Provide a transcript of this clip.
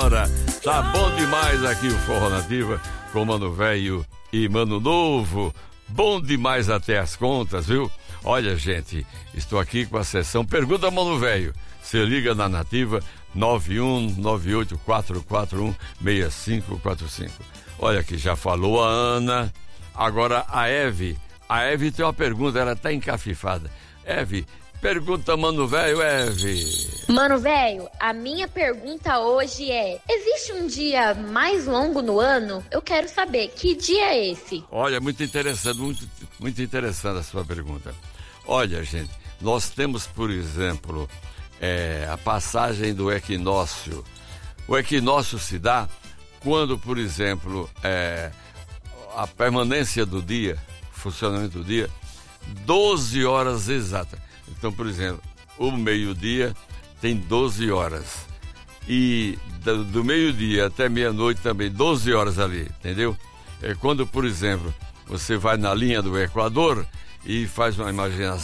hora. Tá bom demais aqui o Forró Nativa com Mano Velho e Mano Novo. Bom demais até as contas, viu? Olha, gente, estou aqui com a sessão Pergunta Mano Velho. Você liga na Nativa 91984416545. Olha que já falou a Ana. Agora a Eve. A Eve tem uma pergunta, ela tá encafifada. Eve, pergunta Mano Velho, Eve. Mano Velho, a minha pergunta hoje é: existe um dia mais longo no ano? Eu quero saber, que dia é esse? Olha, muito interessante, muito interessante a sua pergunta. Olha, gente, nós temos, por exemplo, a passagem do equinócio. O equinócio se dá quando, por exemplo, a permanência do dia, funcionamento do dia, 12 horas exatas. Então, por exemplo, o meio-dia tem 12 horas. E do meio-dia até meia-noite também, 12 horas ali, entendeu? É quando, por exemplo, você vai na linha do Equador e faz uma imaginação.